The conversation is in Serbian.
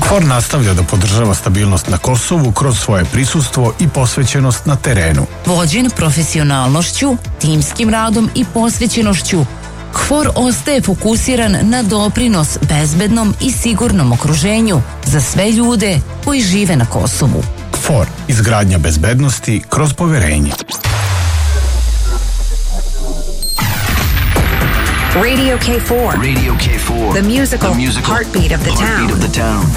KFOR nastavlja da podržava stabilnost na Kosovu kroz svoje prisustvo i posvećenost na terenu. Vođen profesionalnošću, timskim radom i posvećenošću, KFOR ostaje fokusiran na doprinos bezbednom i sigurnom okruženju za sve ljude koji žive na Kosovu. KFOR, izgradnja bezbednosti kroz poverenje. Radio K4. Radio K4. The musical heartbeat of the town.